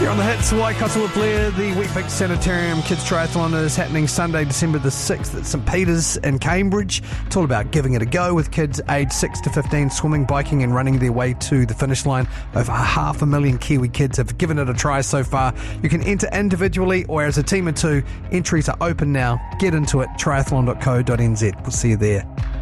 You're on the hits, Waikato with Blair. The Weet-Bix Sanitarium Kids Triathlon is happening Sunday, December the 6th at St Peter's in Cambridge. It's all about giving it a go with kids aged 6 to 15 swimming, biking and running their way to the finish line. Over 500,000 Kiwi kids have given it a try so far. You can enter individually or as a team of two. Entries are open now. Get into it, triathlon.co.nz. We'll see you there.